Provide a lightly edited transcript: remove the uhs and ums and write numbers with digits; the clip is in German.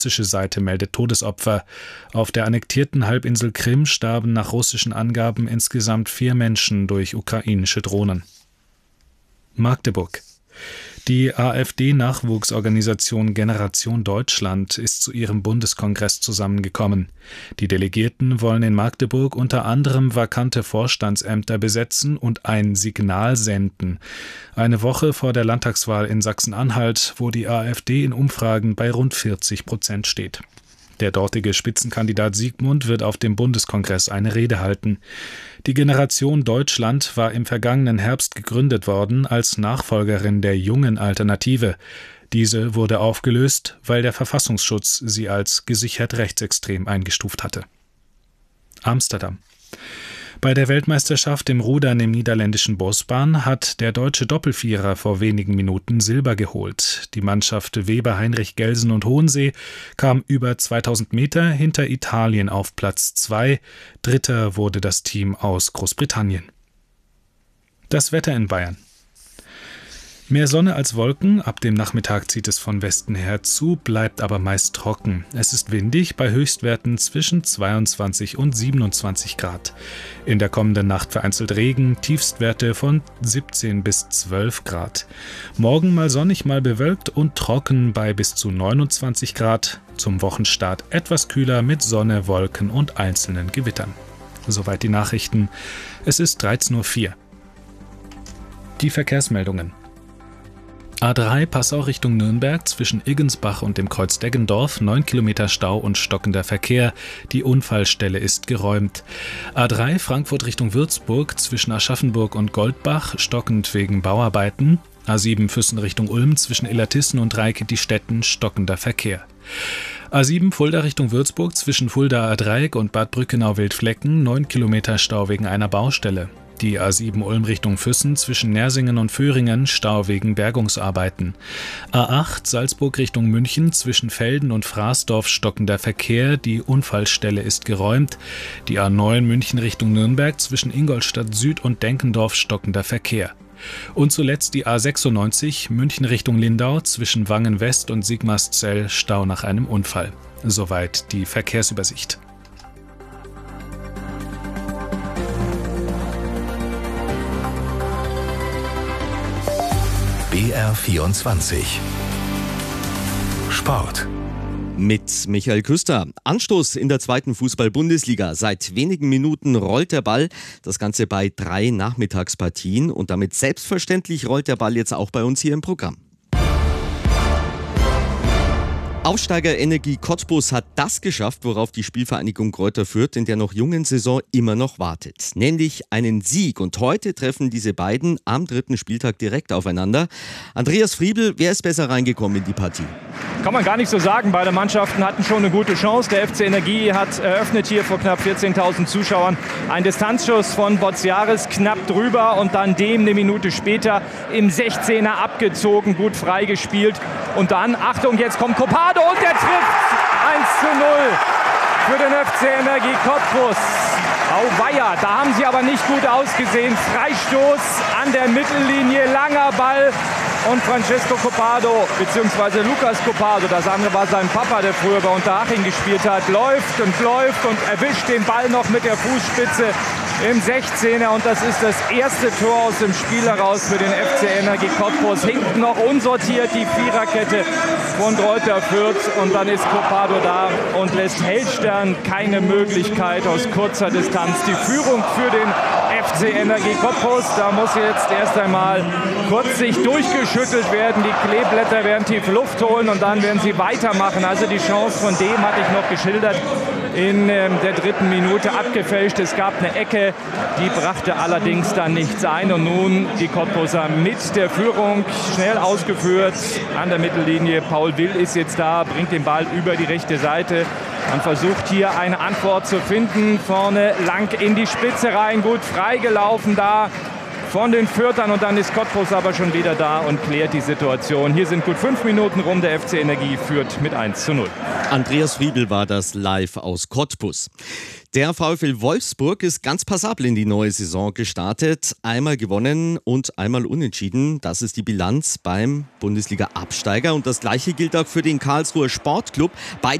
russische Seite meldet Todesopfer. Auf der annektierten Halbinsel Krim starben nach russischen Angaben insgesamt 4 Menschen durch ukrainische Drohnen. Magdeburg. Die AfD-Nachwuchsorganisation Generation Deutschland ist zu ihrem Bundeskongress zusammengekommen. Die Delegierten wollen in Magdeburg unter anderem vakante Vorstandsämter besetzen und ein Signal senden. Eine Woche vor der Landtagswahl in Sachsen-Anhalt, wo die AfD in Umfragen bei rund 40% steht. Der dortige Spitzenkandidat Siegmund wird auf dem Bundeskongress eine Rede halten. Die Generation Deutschland war im vergangenen Herbst gegründet worden als Nachfolgerin der Jungen Alternative. Diese wurde aufgelöst, weil der Verfassungsschutz sie als gesichert rechtsextrem eingestuft hatte. Amsterdam. Bei der Weltmeisterschaft im Rudern im niederländischen Bosbaan hat der deutsche Doppelvierer vor wenigen Minuten Silber geholt. Die Mannschaft Weber, Heinrich, Gelsen und Hohensee kam über 2000 Meter hinter Italien auf Platz 2. Dritter wurde das Team aus Großbritannien. Das Wetter in Bayern. Mehr Sonne als Wolken, ab dem Nachmittag zieht es von Westen her zu, bleibt aber meist trocken. Es ist windig bei Höchstwerten zwischen 22 und 27 Grad. In der kommenden Nacht vereinzelt Regen, Tiefstwerte von 17 bis 12 Grad. Morgen mal sonnig, mal bewölkt und trocken bei bis zu 29 Grad. Zum Wochenstart etwas kühler mit Sonne, Wolken und einzelnen Gewittern. Soweit die Nachrichten. Es ist 13:04 Uhr. Die Verkehrsmeldungen. A3 Passau Richtung Nürnberg zwischen Iggensbach und dem Kreuz Deggendorf, 9 Kilometer Stau und stockender Verkehr. Die Unfallstelle ist geräumt. A3 Frankfurt Richtung Würzburg zwischen Aschaffenburg und Goldbach, stockend wegen Bauarbeiten. A7 Füssen Richtung Ulm zwischen Illertissen und Reike-die-Stetten, stockender Verkehr. A7 Fulda Richtung Würzburg zwischen Fuldaer Dreieck und Bad Brückenau-Wildflecken, 9 Kilometer Stau wegen einer Baustelle. Die A7 Ulm Richtung Füssen zwischen Nersingen und Föhringen, Stau wegen Bergungsarbeiten. A8 Salzburg Richtung München zwischen Velden und Fraßdorf, stockender Verkehr. Die Unfallstelle ist geräumt. Die A9 München Richtung Nürnberg zwischen Ingolstadt Süd und Denkendorf, stockender Verkehr. Und zuletzt die A96 München Richtung Lindau zwischen Wangen West und Sigmarszell, Stau nach einem Unfall. Soweit die Verkehrsübersicht. BR24 Sport mit Michael Küster. Anstoß in der 2. Fußball-Bundesliga. Seit wenigen Minuten rollt der Ball. Das Ganze bei 3 Nachmittagspartien. Und damit selbstverständlich rollt der Ball jetzt auch bei uns hier im Programm. Aufsteiger Energie Cottbus hat das geschafft, worauf die Spielvereinigung Greuther Fürth in der noch jungen Saison immer noch wartet. Nämlich einen Sieg. Und heute treffen diese beiden am 3. Spieltag direkt aufeinander. Andreas Friebel, wer ist besser reingekommen in die Partie? Kann man gar nicht so sagen. Beide Mannschaften hatten schon eine gute Chance. Der FC Energie hat eröffnet hier vor knapp 14.000 Zuschauern. Ein Distanzschuss von Boziaris knapp drüber und dann dem eine Minute später im 16er abgezogen, gut freigespielt. Und dann, Achtung, jetzt kommt Kopado und der trifft 1:0 für den FC Energie Cottbus. Auweia, da haben sie aber nicht gut ausgesehen. Freistoß an der Mittellinie, langer Ball. Und Francesco Copado, beziehungsweise Lucas Copado, das andere war sein Papa, der früher bei Unterhaching gespielt hat, läuft und erwischt den Ball noch mit der Fußspitze im 16er. Und das ist das erste Tor aus dem Spiel heraus für den FC Energie Cottbus. Hinten noch unsortiert die Viererkette von Greuther Fürth. Und dann ist Copado da und lässt Hellstern keine Möglichkeit aus kurzer Distanz. Die Führung für den FC Energie Cottbus, da muss jetzt erst einmal kurz sich durchgeschüttelt werden. Die Kleeblätter werden tief Luft holen und dann werden sie weitermachen. Also die Chance von dem hatte ich noch geschildert in der 3. Minute abgefälscht. Es gab eine Ecke, die brachte allerdings dann nichts ein. Und nun die Cottbuser mit der Führung schnell ausgeführt an der Mittellinie. Paul Will ist jetzt da, bringt den Ball über die rechte Seite. Man versucht hier eine Antwort zu finden. Vorne lang in die Spitze rein, gut freigelaufen da von den Fürthern und dann ist Cottbus aber schon wieder da und klärt die Situation. Hier sind gut 5 Minuten rum, der FC Energie führt mit 1:0. Andreas Friedl war das live aus Cottbus. Der VfL Wolfsburg ist ganz passabel in die neue Saison gestartet. Einmal gewonnen und einmal unentschieden. Das ist die Bilanz beim Bundesliga-Absteiger. Und das Gleiche gilt auch für den Karlsruher Sportclub. Beide